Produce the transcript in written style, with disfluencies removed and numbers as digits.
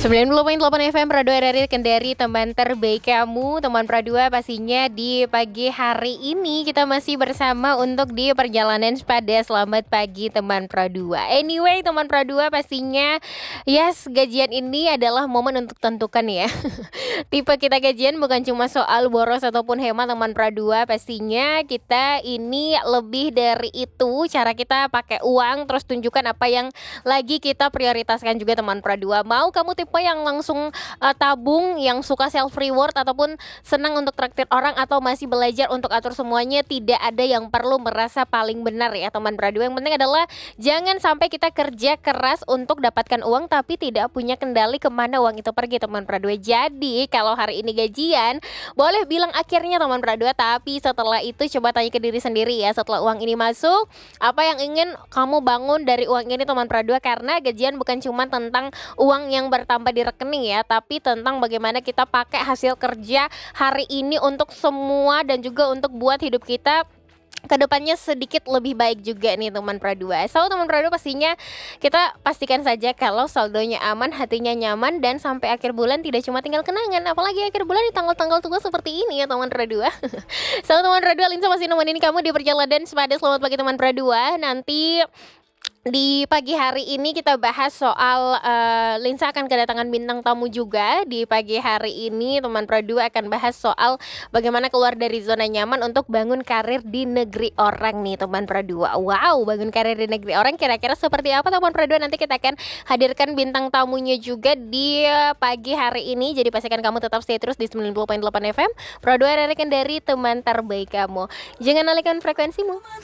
90,8 FM Pradua RRI Kendari, teman terbaik kamu, teman Pradua. Pastinya di pagi hari ini kita masih bersama untuk di perjalanan sepada. Selamat pagi teman Pradua. Anyway teman Pradua, pastinya yes, gajian ini adalah momen untuk tentukan ya. Tipe kita gajian bukan cuma soal boros ataupun hemat teman Pradua. Pastinya kita ini lebih dari itu. Cara kita pakai uang, terus tunjukkan apa yang lagi kita prioritaskan juga teman Pradua. Mau kamu tipe yang langsung tabung, yang suka self reward ataupun senang untuk traktir orang, atau masih belajar untuk atur semuanya? Tidak ada yang perlu merasa paling benar ya teman Pradua. Yang penting adalah jangan sampai kita kerja keras untuk dapatkan uang tapi tidak punya kendali kemana uang itu pergi teman Pradua. Jadi kalau hari ini gajian boleh bilang akhirnya teman Pradua, tapi setelah itu coba tanya ke diri sendiri ya, setelah uang ini masuk, apa yang ingin kamu bangun dari uang ini teman Pradua? Karena gajian bukan cuma tentang uang yang bertambah di rekening ya, tapi tentang bagaimana kita pakai hasil kerja hari ini untuk semua dan juga untuk buat hidup kita kedepannya sedikit lebih baik juga nih teman Pradua. So teman Pradua, pastinya kita pastikan saja kalau saldonya aman, hatinya nyaman, dan sampai akhir bulan tidak cuma tinggal kenangan. Apalagi akhir bulan di tanggal-tanggal tua seperti ini ya teman Pradua. So teman Pradua, Linsa masih nemenin kamu di perjalanan sepada. Selamat pagi teman Pradua. Nanti di pagi hari ini kita bahas soal Linsa akan kedatangan bintang tamu juga. Di pagi hari ini teman Pradua akan bahas soal bagaimana keluar dari zona nyaman untuk bangun karir di negeri orang nih teman Pradua. Wow, bangun karir di negeri orang kira-kira seperti apa teman Pradua? Nanti kita akan hadirkan bintang tamunya juga di pagi hari ini. Jadi pastikan kamu tetap stay terus di 90,8 FM Pradua RRI Kendari, teman terbaik kamu. Jangan alihkan frekuensimu.